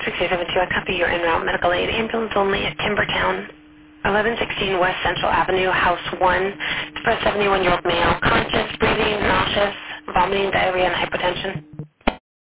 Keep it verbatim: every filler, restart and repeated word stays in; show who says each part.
Speaker 1: six zero seven two, I copy your en route medical aid. Ambulance only at Timbertown, eleven sixteen West Central Avenue, House one. For a seventy-one-year-old male, conscious, breathing, nauseous, vomiting, diarrhea, and hypotension.